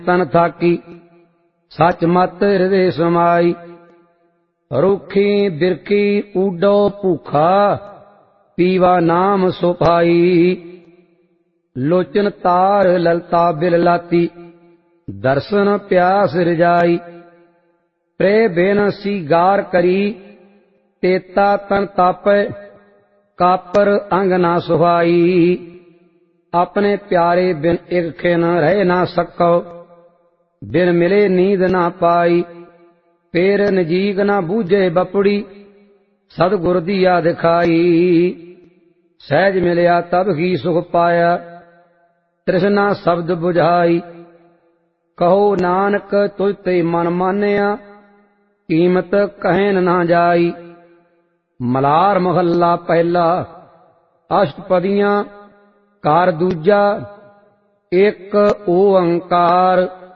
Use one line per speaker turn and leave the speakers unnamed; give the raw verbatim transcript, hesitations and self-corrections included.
तन थाकी सच मत हृदय समाई। रूखी बिरखी ऊडो भूखा पीवा नाम सुभाई। लोचन तार ललता बिल लाती दर्शन प्यास रिजाई। प्रे बिन सीगार करी तेता तन तापै कापर अंग ना सुहाई। अपने प्यारे बिन एक खिन रह ना सको बिन मिले नींद ना पाई। फेर नजीक ना बूझे बपड़ी सतगुर दिया दिखाई। सहज मिलया तब ही सुख पाया तृष्णा शब्द बुझाई। कहो नानक तुझ ते मन मानिया कीमत कहन ना जाई। मलार महला पहला अष्टपदियां कार दूजा एक ओंकार।